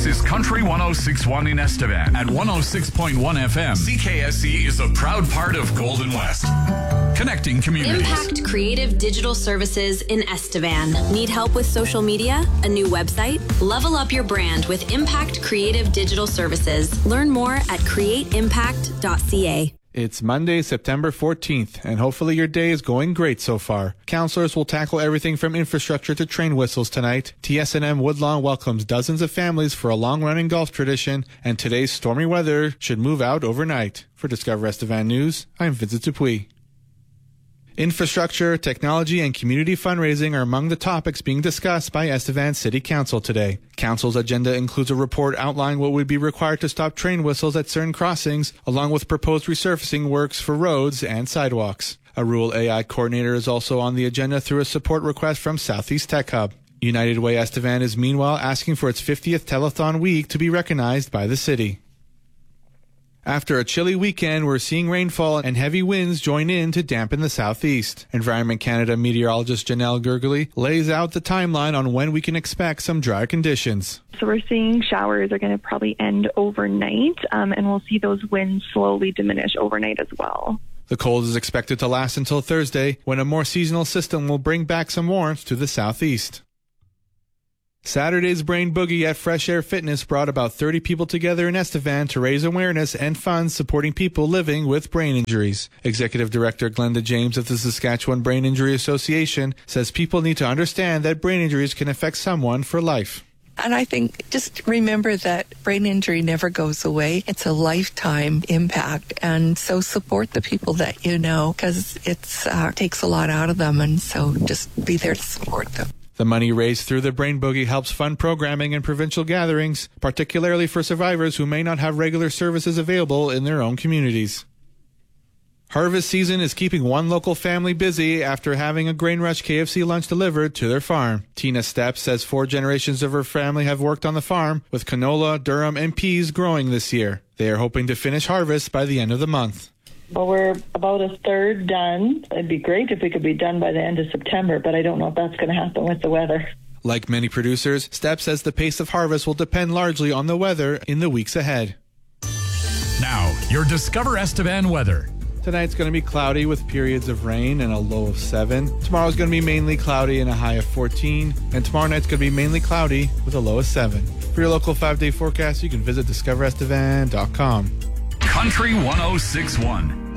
is Country 106.1 in Estevan. At 106.1 FM, CKSE is a proud part of Golden West. Connecting communities. Impact Creative Digital Services in Estevan. Need help with social media? A new website? Level up your brand with Impact Creative Digital Services. Learn more at createimpact.ca. It's Monday, September 14th, and hopefully your day is going great so far. Counselors will tackle everything from infrastructure to train whistles tonight. TSNM Woodlawn welcomes dozens of families for a long-running golf tradition, and today's stormy weather should move out overnight. For Discover Estevan News, I'm Vincent Dupuis. Infrastructure, technology, and community fundraising are among the topics being discussed by Estevan City Council today. Council's agenda includes a report outlining what would be required to stop train whistles at certain crossings, along with proposed resurfacing works for roads and sidewalks. A rural AI coordinator is also on the agenda through a support request from Southeast Tech Hub. United Way Estevan is meanwhile asking for its 50th Telethon Week to be recognized by the city. After a chilly weekend, we're seeing rainfall and heavy winds join in to dampen the southeast. Environment Canada meteorologist Janelle Gergely lays out the timeline on when we can expect some dry conditions. So we're seeing showers are going to probably end overnight, and we'll see those winds slowly diminish overnight as well. The cold is expected to last until Thursday, when a more seasonal system will bring back some warmth to the southeast. Saturday's Brain Boogie at Fresh Air Fitness brought about 30 people together in Estevan to raise awareness and funds supporting people living with brain injuries. Executive Director Glenda James of the Saskatchewan Brain Injury Association says people need to understand that brain injuries can affect someone for life. And I think just remember that brain injury never goes away. It's a lifetime impact. And so support the people that you know, because it takes a lot out of them. And so just be there to support them. The money raised through the Brain Boogie helps fund programming and provincial gatherings, particularly for survivors who may not have regular services available in their own communities. Harvest season is keeping one local family busy after having a Grain Rush KFC lunch delivered to their farm. Tina Stepp says 4 generations of her family have worked on the farm, with canola, durum, and peas growing this year. They are hoping to finish harvest by the end of the month. Well, we're about a third done. It'd be great if we could be done by the end of September, but I don't know if that's going to happen with the weather. Like many producers, Stepp says the pace of harvest will depend largely on the weather in the weeks ahead. Now, your Discover Estevan weather. Tonight's going to be cloudy with periods of rain and a low of 7. Tomorrow's going to be mainly cloudy and a high of 14. And tomorrow night's going to be mainly cloudy with a low of 7. For your local 5-day forecast, you can visit discoverestevan.com. Country 106.1.